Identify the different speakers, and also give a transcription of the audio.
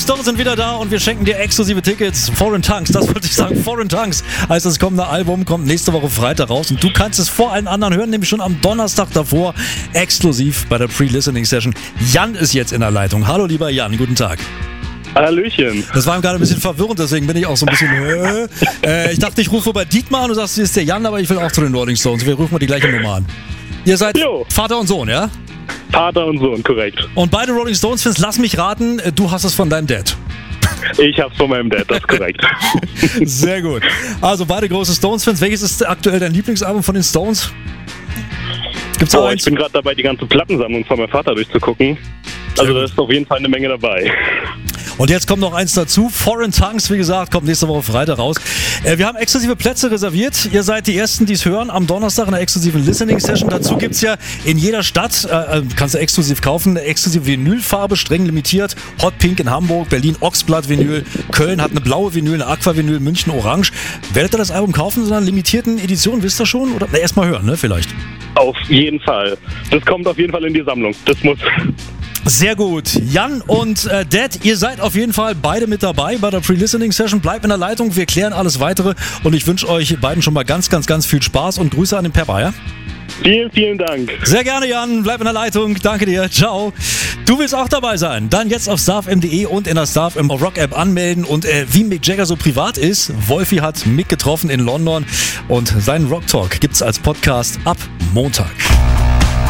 Speaker 1: Stones sind wieder da und wir schenken dir exklusive Tickets. Foreign Tongues, das wollte ich sagen. Foreign Tongues heißt das kommende Album, kommt nächste Woche Freitag raus und du kannst es vor allen anderen hören, nämlich schon am Donnerstag davor, exklusiv bei der Pre-Listening-Session. Jan ist jetzt in der Leitung. Hallo lieber Jan, guten Tag.
Speaker 2: Hallöchen.
Speaker 1: Das war ihm gerade ein bisschen verwirrend, deswegen bin ich auch so ein bisschen... ich dachte, ich rufe bei Dietmar an und du sagst, hier ist der Jan, aber ich will auch zu den Rolling Stones. Wir rufen mal die gleiche Nummer an. Ihr seid Vater und Sohn, ja?
Speaker 2: Vater und Sohn, korrekt.
Speaker 1: Und beide Rolling Stones-Fans, lass mich raten, du hast es von deinem Dad.
Speaker 2: Ich hab's von meinem Dad, das ist korrekt.
Speaker 1: Sehr gut. Also beide große Stones-Fans. Welches ist aktuell dein Lieblingsalbum von den Stones? Gibt's auch eins?
Speaker 2: Ich bin gerade dabei, die ganze Plattensammlung von meinem Vater durchzugucken. Also da ist auf jeden Fall eine Menge dabei.
Speaker 1: Und jetzt kommt noch eins dazu. Foreign Tongues, wie gesagt, kommt nächste Woche Freitag raus. Wir haben exklusive Plätze reserviert. Ihr seid die Ersten, die es hören am Donnerstag in der exklusiven Listening-Session. Dazu gibt es ja in jeder Stadt, kannst du exklusiv kaufen, eine exklusive Vinylfarbe, streng limitiert. Hot Pink in Hamburg, Berlin Oxblatt-Vinyl, Köln hat eine blaue Vinyl, eine Aqua-Vinyl, München Orange. Werdet ihr das Album kaufen in so einer limitierten Edition, wisst ihr schon? Oder erstmal hören, ne, vielleicht?
Speaker 2: Auf jeden Fall. Das kommt auf jeden Fall in die Sammlung. Das muss...
Speaker 1: Sehr gut. Jan und Dad, ihr seid auf jeden Fall beide mit dabei bei der Pre-Listening-Session. Bleibt in der Leitung, wir klären alles Weitere und ich wünsche euch beiden schon mal ganz, ganz, ganz viel Spaß und Grüße an den Pepper, ja?
Speaker 2: Vielen, vielen Dank.
Speaker 1: Sehr gerne, Jan. Bleib in der Leitung. Danke dir. Ciao. Du willst auch dabei sein? Dann jetzt auf starfm.de und in der Starfm Rock-App anmelden. Und wie Mick Jagger so privat ist, Wolfi hat Mick getroffen in London und seinen Rock Talk gibt's als Podcast ab Montag.